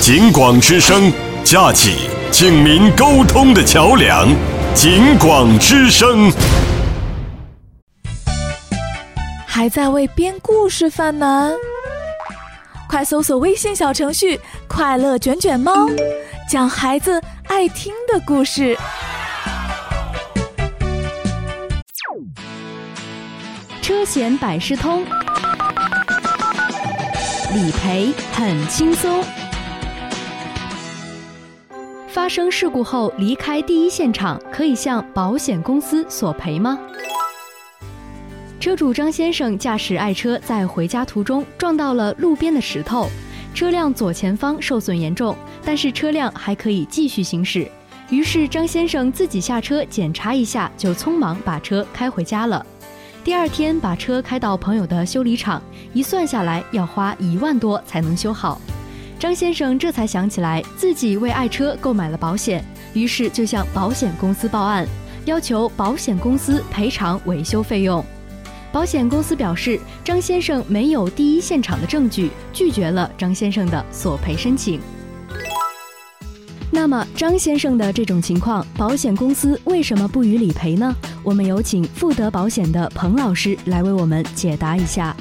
警广之声，架起警民沟通的桥梁。警广之声。 还在为编故事犯难？快搜索微信小程序“快乐卷卷猫”，讲孩子爱听的故事。 车险百事通，理赔很轻松。发生事故后离开第一现场，可以向保险公司索赔吗？车主张先生驾驶爱车在回家途中撞到了路边的石头，车辆左前方受损严重，但是车辆还可以继续行驶。于是张先生自己下车检查一下，就匆忙把车开回家了。第二天把车开到朋友的修理厂，一算下来要花1万多才能修好。张先生这才想起来自己为爱车购买了保险，于是就向保险公司报案，要求保险公司赔偿维修费用。保险公司表示，张先生没有第一现场的证据，拒绝了张先生的索赔申请。那么张先生的这种情况，保险公司为什么不予理赔呢？我们有请富德保险的彭老师来为我们解答一下。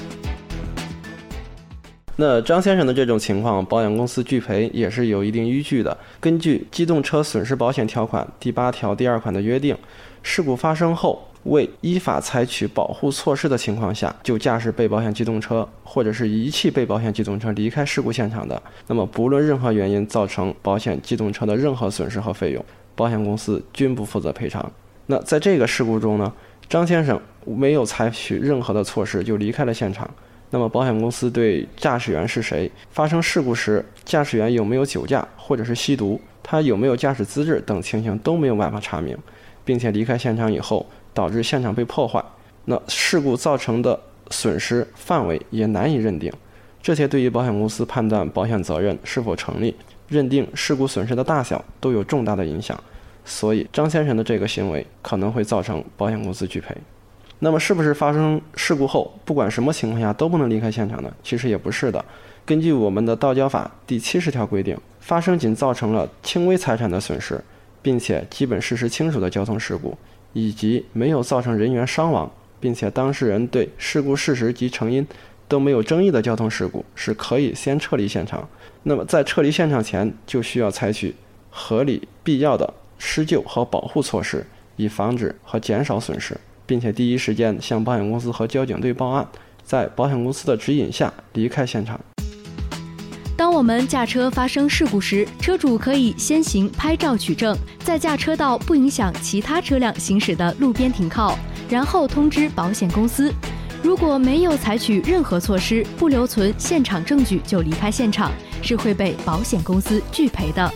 那张先生的这种情况，保险公司拒赔也是有一定依据的。根据机动车损失保险条款第8条第2款的约定，事故发生后未依法采取保护措施的情况下，就驾驶被保险机动车或者是遗弃被保险机动车离开事故现场的，那么不论任何原因造成保险机动车的任何损失和费用，保险公司均不负责赔偿。那在这个事故中呢，张先生没有采取任何的措施就离开了现场。那么保险公司对驾驶员是谁，发生事故时驾驶员有没有酒驾或者是吸毒，他有没有驾驶资质等情形都没有办法查明，并且离开现场以后导致现场被破坏，那事故造成的损失范围也难以认定，这些对于保险公司判断保险责任是否成立，认定事故损失的大小都有重大的影响。所以张先生的这个行为可能会造成保险公司拒赔。那么是不是发生事故后不管什么情况下都不能离开现场呢？其实也不是的。根据我们的道交法第70条规定，发生仅造成了轻微财产的损失，并且基本事实清楚的交通事故，以及没有造成人员伤亡，并且当事人对事故事实及成因都没有争议的交通事故，是可以先撤离现场。那么在撤离现场前，就需要采取合理必要的施救和保护措施，以防止和减少损失，并且第一时间向保险公司和交警队报案，在保险公司的指引下离开现场。 当我们驾车发生事故时，车主可以先行拍照取证，再驾车到不影响其他车辆行驶的路边停靠，然后通知保险公司。如果没有采取任何措施，不留存现场证据就离开现场，是会被保险公司拒赔的。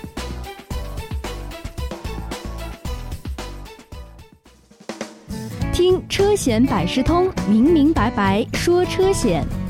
听车险百事通，明明白白说车险。